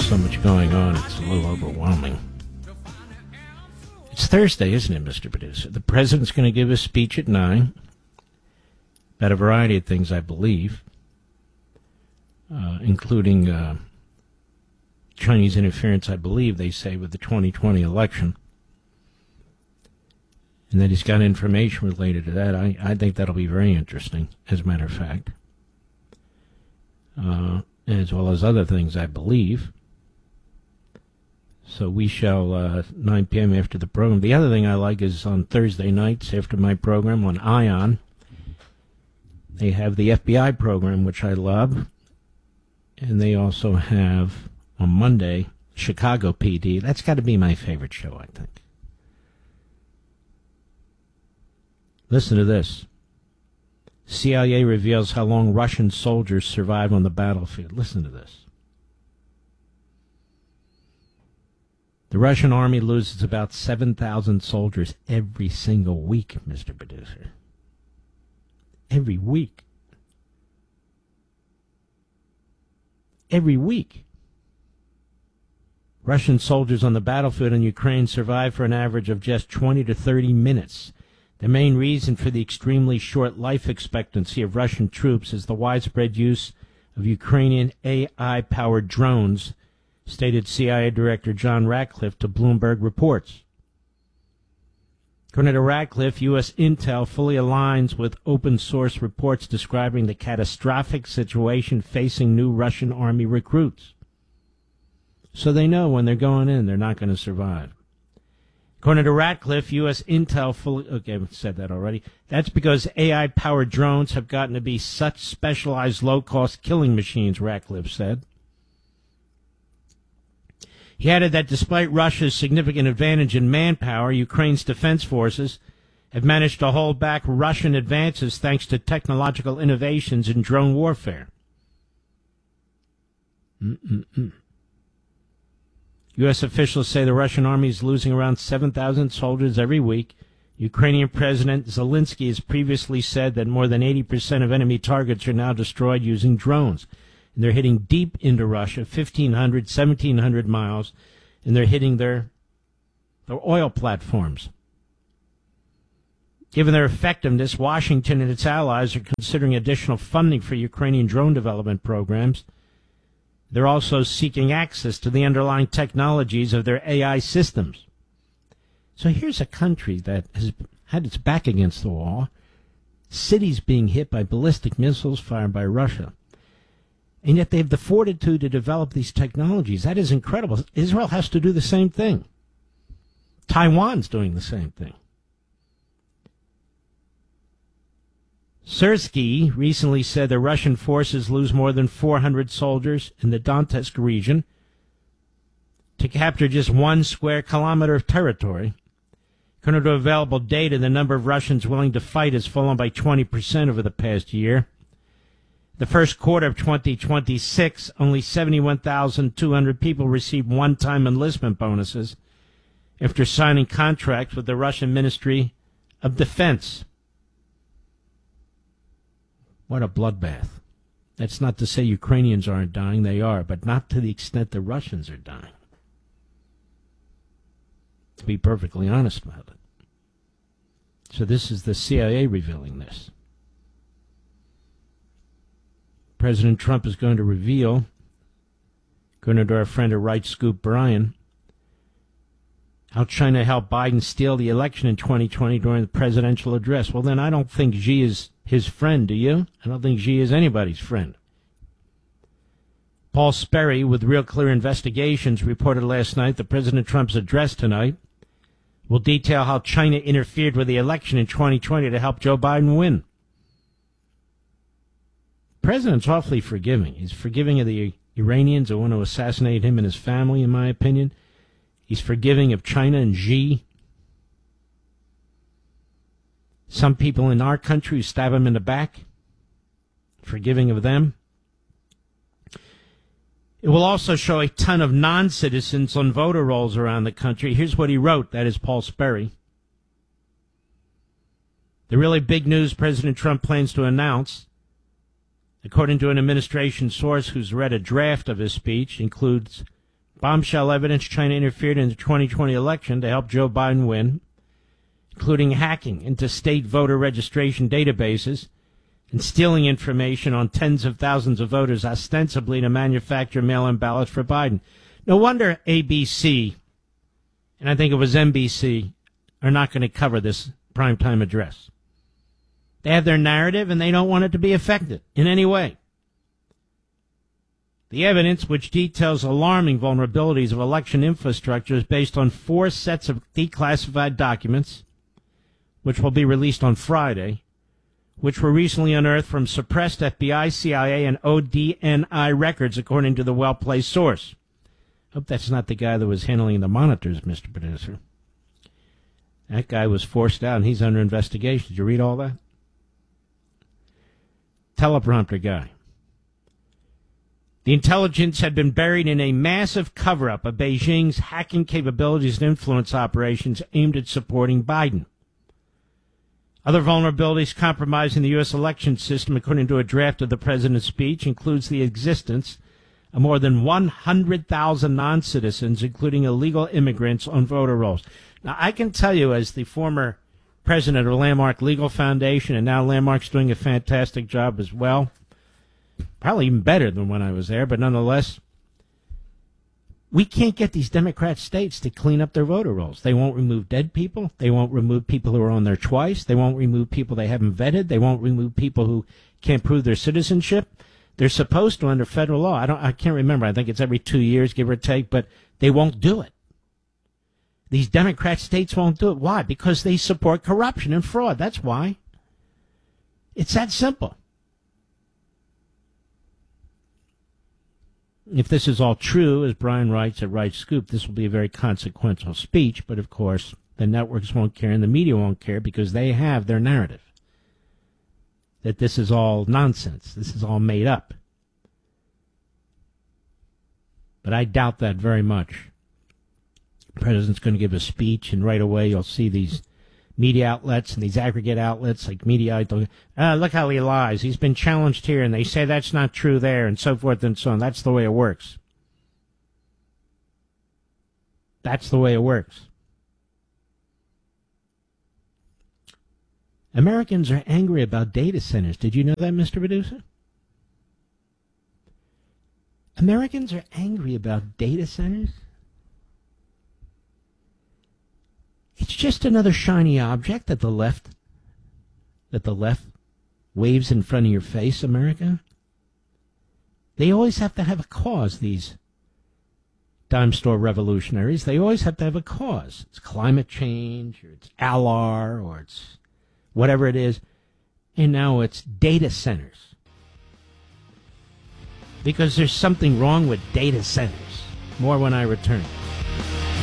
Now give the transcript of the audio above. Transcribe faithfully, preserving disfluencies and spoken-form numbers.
so much going on, it's a little overwhelming. It's Thursday, isn't it, Mister Producer? The president's going to give a speech at nine about a variety of things, I believe, uh, including uh, Chinese interference, I believe, they say, with the twenty twenty election. And that he's got information related to that. I, I think that'll be very interesting, as a matter of fact. Uh, as well as other things, I believe. So we shall, uh, nine p.m. after the program. The other thing I like is on Thursday nights after my program on ION, they have the F B I program, which I love. And they also have, on Monday, Chicago P D. That's got to be my favorite show, I think. Listen to this. C I A reveals how long Russian soldiers survive on the battlefield. Listen to this. The Russian army loses about seven thousand soldiers every single week, Mister Producer. Every week. Every week. Russian soldiers on the battlefield in Ukraine survive for an average of just twenty to thirty minutes. The main reason for the extremely short life expectancy of Russian troops is the widespread use of Ukrainian A I-powered drones, stated C I A Director John Ratcliffe to Bloomberg Reports. According to Ratcliffe, U S intel fully aligns with open-source reports describing the catastrophic situation facing new Russian army recruits. So they know when they're going in, they're not going to survive. According to Ratcliffe, U S intel fully... Okay, I've said that already. That's because A I-powered drones have gotten to be such specialized low-cost killing machines, Ratcliffe said. He added that despite Russia's significant advantage in manpower, Ukraine's defense forces have managed to hold back Russian advances thanks to technological innovations in drone warfare. Mm-mm-mm. U S officials say the Russian army is losing around seven thousand soldiers every week. Ukrainian President Zelensky has previously said that more than eighty percent of enemy targets are now destroyed using drones. And they're hitting deep into Russia, fifteen hundred, seventeen hundred miles, and they're hitting their, their oil platforms. Given their effectiveness, Washington and its allies are considering additional funding for Ukrainian drone development programs. They're also seeking access to the underlying technologies of their A I systems. So here's a country that has had its back against the wall, cities being hit by ballistic missiles fired by Russia. And yet they have the fortitude to develop these technologies. That is incredible. Israel has to do the same thing. Taiwan's doing the same thing. Sersky recently said the Russian forces lose more than four hundred soldiers in the Donetsk region to capture just one square kilometer of territory. According to available data, the number of Russians willing to fight has fallen by twenty percent over the past year. The first quarter of twenty twenty-six, only seventy-one thousand two hundred people received one-time enlistment bonuses after signing contracts with the Russian Ministry of Defense. What a bloodbath. That's not to say Ukrainians aren't dying. They are, but not to the extent the Russians are dying. To be perfectly honest about it. So this is the C I A revealing this. President Trump is going to reveal, according to our friend at Right Scoop Brian, how China helped Biden steal the election in twenty twenty during the presidential address. Well, then I don't think Xi is his friend, do you? I don't think Xi is anybody's friend. Paul Sperry, with Real Clear Investigations, reported last night that President Trump's address tonight will detail how China interfered with the election in twenty twenty to help Joe Biden win. The president's awfully forgiving. He's forgiving of the Iranians who want to assassinate him and his family, in my opinion. He's forgiving of China and Xi. Some people in our country who stab him in the back, forgiving of them. It will also show a ton of non-citizens on voter rolls around the country. Here's what he wrote. That is Paul Sperry. The really big news President Trump plans to announce, according to an administration source who's read a draft of his speech, includes Bombshell evidence China interfered in the twenty twenty election to help Joe Biden win, including hacking into state voter registration databases and stealing information on tens of thousands of voters, ostensibly to manufacture mail-in ballots for Biden. No wonder A B C, and I think it was N B C, are not going to cover this primetime address. They have their narrative, and they don't want it to be affected in any way. The evidence, which details alarming vulnerabilities of election infrastructure, is based on four sets of declassified documents, which will be released on Friday, which were recently unearthed from suppressed F B I, C I A, and O D N I records, according to the well-placed source. Hope that's not the guy that was handling the monitors, Mister Producer. That guy was forced out, and he's under investigation. Did you read all that? Teleprompter guy. The intelligence had been buried in a massive cover-up of Beijing's hacking capabilities and influence operations aimed at supporting Biden. Other vulnerabilities compromising the U S election system, according to a draft of the president's speech, includes the existence of more than one hundred thousand non-citizens, including illegal immigrants, on voter rolls. Now, I can tell you, as the former president of Landmark Legal Foundation, and now Landmark's doing a fantastic job as well, probably even better than when I was there, but nonetheless, we can't get these Democrat states to clean up their voter rolls. They won't remove dead people. They won't remove people who are on there twice. They won't remove people they haven't vetted. They won't remove people who can't prove their citizenship. They're supposed to under federal law. I don't. I can't remember. I think it's every two years, give or take, but they won't do it. These Democrat states won't do it. Why? Because they support corruption and fraud. That's why. It's that simple. If this is all true, as Brian writes at Right Scoop, this will be a very consequential speech, but of course the networks won't care and the media won't care because they have their narrative that this is all nonsense, this is all made up. But I doubt that very much. The president's going to give a speech, and right away you'll see these media outlets and these aggregate outlets like Mediaite. Uh, look how he lies. He's been challenged here, and they say that's not true there, and so forth and so on. That's the way it works. That's the way it works. Americans are angry about data centers. Did you know that, Mister Producer? Americans are angry about data centers? It's just another shiny object that the left that the left waves in front of your face, America. They always have to have a cause, these dime store revolutionaries. They always have to have a cause. It's climate change, or it's A L A R, or it's whatever it is. And now it's data centers. Because there's something wrong with data centers. More when I return.